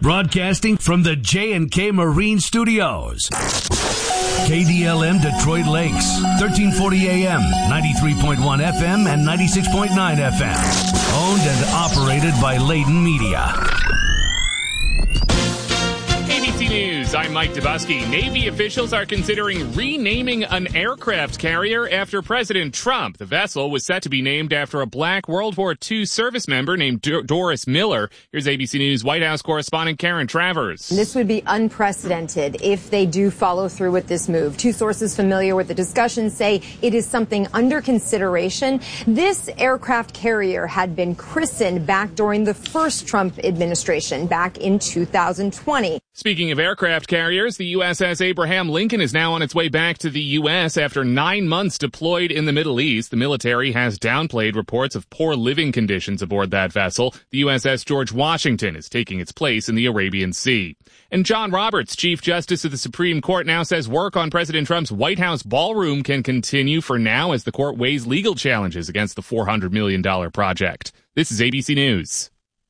Broadcasting from the J&K Marine Studios. KDLM Detroit Lakes, 1340 AM, 93.1 FM, and 96.9 FM. Owned and operated by Layton Media. ABC News, I'm Mike Dubusky. Navy officials are considering renaming an aircraft carrier after President Trump. The vessel was set to be named after a black World War II service member named Doris Miller. Here's ABC News White House correspondent Karen Travers. This would be unprecedented if they do follow through with this move. Two sources familiar with the discussion say it is something under consideration. This aircraft carrier had been christened back during the first Trump administration back in 2020. Speaking of aircraft carriers, the USS Abraham Lincoln is now on its way back to the U.S. after 9 months deployed in the Middle East. The military has downplayed reports of poor living conditions aboard that vessel. The USS George Washington is taking its place in the Arabian Sea. And John Roberts, Chief Justice of the Supreme Court, now says work on President Trump's White House ballroom can continue for now as the court weighs legal challenges against the $400 million project. This is ABC News.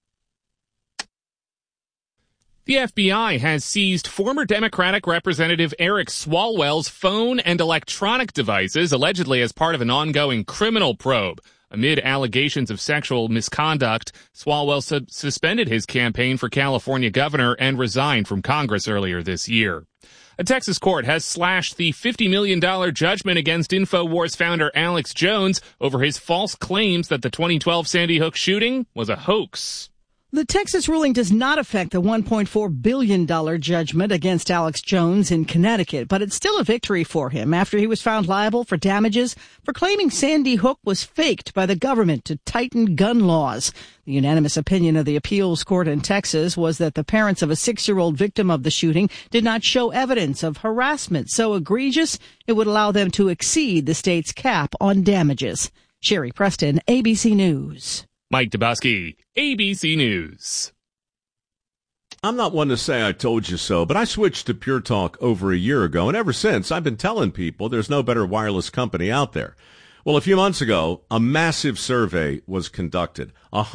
The FBI has seized former Democratic Representative Eric Swalwell's phone and electronic devices, allegedly as part of an ongoing criminal probe. Amid allegations of sexual misconduct, Swalwell suspended his campaign for California governor and resigned from Congress earlier this year. A Texas court has slashed the $50 million judgment against InfoWars founder Alex Jones over his false claims that the 2012 Sandy Hook shooting was a hoax. The Texas ruling does not affect the $1.4 billion judgment against Alex Jones in Connecticut, but it's still a victory for him after he was found liable for damages for claiming Sandy Hook was faked by the government to tighten gun laws. The unanimous opinion of the appeals court in Texas was that the parents of a 6-year-old victim of the shooting did not show evidence of harassment so egregious it would allow them to exceed the state's cap on damages. Sherry Preston, ABC News. Mike Dubusky, ABC News. I'm not one to say I told you so, but I switched to Pure Talk over a year ago, and ever since I've been telling people there's no better wireless company out there. Well, a few months ago, a massive survey was conducted.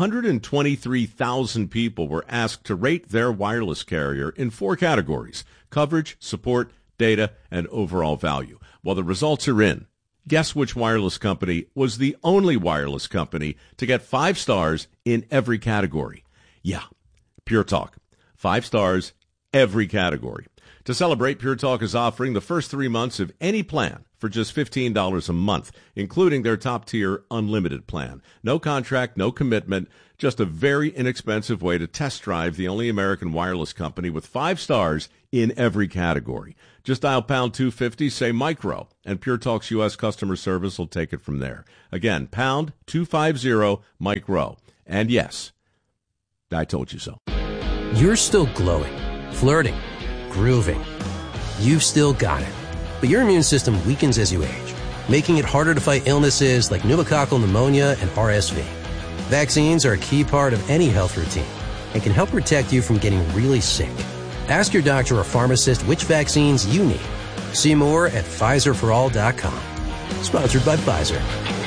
123,000 people were asked to rate their wireless carrier in 4 categories: coverage, support, data, and overall value. Well, the results are in. Guess which wireless company was the only wireless company to get 5 stars in every category? Yeah, Pure Talk. 5 stars, every category. To celebrate, Pure Talk is offering the first 3 months of any plan for just $15 a month, including their top-tier unlimited plan. No contract, no commitment, just a very inexpensive way to test drive the only American wireless company with 5 stars in every category. Just dial pound 250, say micro, and Pure Talk's U.S. customer service will take it from there. Again, pound 250 micro. And yes, I told you so. You're still glowing, flirting, grooving. You've still got it. But your immune system weakens as you age, making it harder to fight illnesses like pneumococcal pneumonia and RSV. Vaccines are a key part of any health routine and can help protect you from getting really sick. Ask your doctor or pharmacist which vaccines you need. See more at PfizerForAll.com. Sponsored by Pfizer.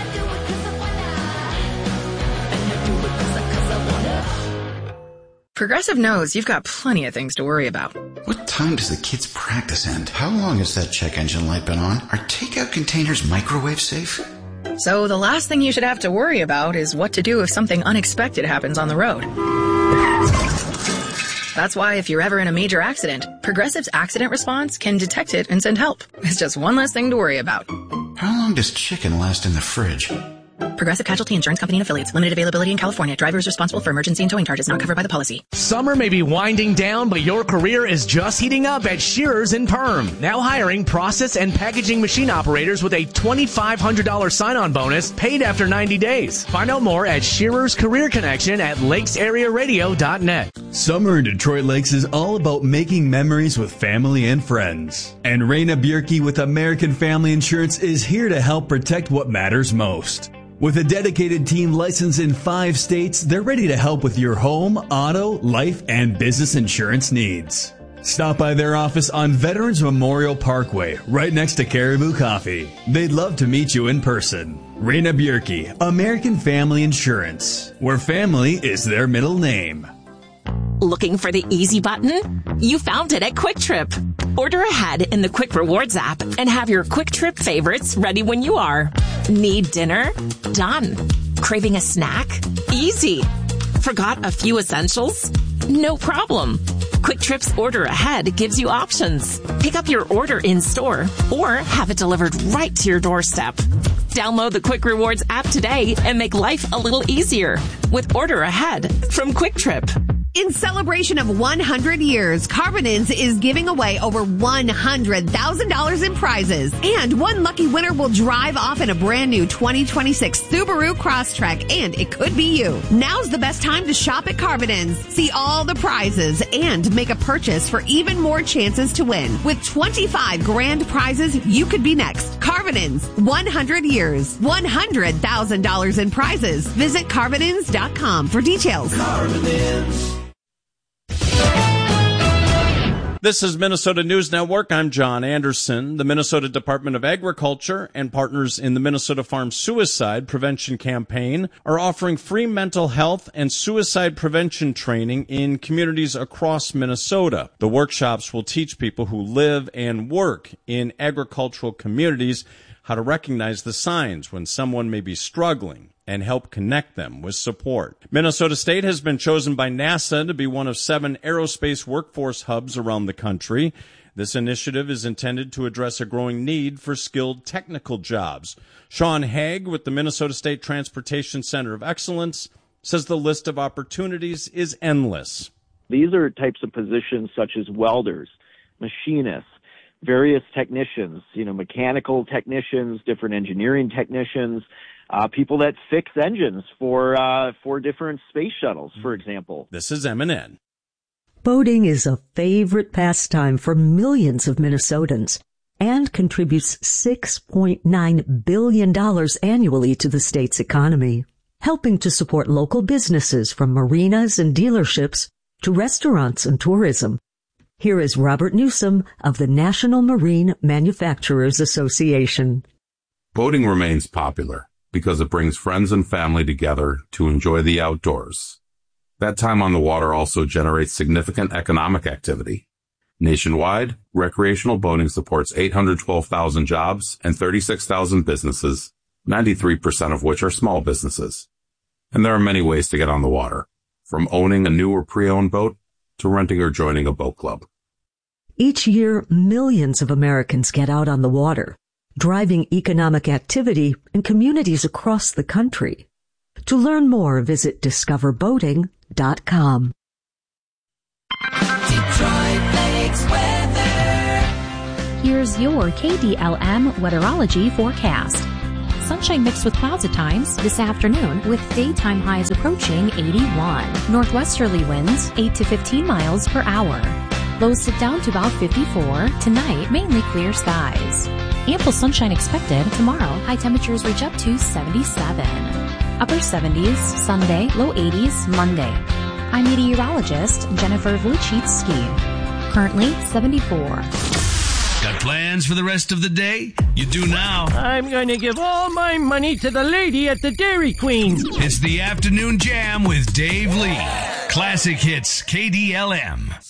Progressive knows you've got plenty of things to worry about. What time does the kids' practice end? How long has that check engine light been on? Are takeout containers microwave safe? So the last thing you should have to worry about is what to do if something unexpected happens on the road. That's why if you're ever in a major accident, Progressive's accident response can detect it and send help. It's just one less thing to worry about. How long does chicken last in the fridge? Progressive Casualty Insurance Company and Affiliates. Limited availability in California. Driver is responsible for emergency and towing charges not covered by the policy. Summer may be winding down, but your career is just heating up at Shearers and Perm. Now hiring process and packaging machine operators with a $2,500 sign-on bonus paid after 90 days. Find out more at Shearers Career Connection at lakesarearadio.net. Summer in Detroit Lakes is all about making memories with family and friends. And Raina Bierke with American Family Insurance is here to help protect what matters most. With a dedicated team licensed in 5 states, they're ready to help with your home, auto, life, and business insurance needs. Stop by their office on Veterans Memorial Parkway, right next to Caribou Coffee. They'd love to meet you in person. Raina Bierke, American Family Insurance, where family is their middle name. Looking for the easy button? You found it at Quick Trip. Order ahead in the Quick Rewards app and have your Quick Trip favorites ready when you are. Need dinner? Done. Craving a snack? Easy. Forgot a few essentials? No problem. Quick Trip's Order Ahead gives you options. Pick up your order in store or have it delivered right to your doorstep. Download the Quick Rewards app today and make life a little easier with Order Ahead from Quick Trip. In celebration of 100 years, Carbonins is giving away over $100,000 in prizes. And one lucky winner will drive off in a brand new 2026 Subaru Crosstrek, and it could be you. Now's the best time to shop at Carbonins. See all the prizes and make a purchase for even more chances to win. With 25 grand prizes, you could be next. Carbonins, 100 years, $100,000 in prizes. Visit Carbonins.com for details. Carbonins. This is Minnesota News Network. I'm John Anderson. The Minnesota Department of Agriculture and partners in the Minnesota Farm Suicide Prevention Campaign are offering free mental health and suicide prevention training in communities across Minnesota. The workshops will teach people who live and work in agricultural communities how to recognize the signs when someone may be struggling and help connect them with support. Minnesota State has been chosen by NASA to be one of 7 aerospace workforce hubs around the country. This initiative is intended to address a growing need for skilled technical jobs. Sean Haig with the Minnesota State Transportation Center of Excellence says the list of opportunities is endless. These are types of positions such as welders, machinists, various technicians, mechanical technicians, different engineering technicians, people that fix engines for different space shuttles, for example. This is MNN. Boating is a favorite pastime for millions of Minnesotans and contributes $6.9 billion annually to the state's economy, helping to support local businesses from marinas and dealerships to restaurants and tourism. Here is Robert Newsom of the National Marine Manufacturers Association. Boating remains popular because it brings friends and family together to enjoy the outdoors. That time on the water also generates significant economic activity. Nationwide, recreational boating supports 812,000 jobs and 36,000 businesses, 93% of which are small businesses. And there are many ways to get on the water, from owning a new or pre-owned boat to renting or joining a boat club. Each year, millions of Americans get out on the water, driving economic activity in communities across the country. To learn more, visit discoverboating.com. Detroit Lakes weather. Here's your KDLM weatherology forecast. Sunshine mixed with clouds at times this afternoon with daytime highs approaching 81. Northwesterly winds 8 to 15 miles per hour. Lows sit down to about 54. Tonight, mainly clear skies. Ample sunshine expected tomorrow. High temperatures reach up to 77. Upper 70s Sunday, low 80s Monday. I'm meteorologist Jennifer Wojcicki. Currently 74. Got plans for the rest of the day? You do now. I'm going to give all my money to the lady at the Dairy Queen. It's the Afternoon Jam with Dave Lee. Classic Hits KDLM.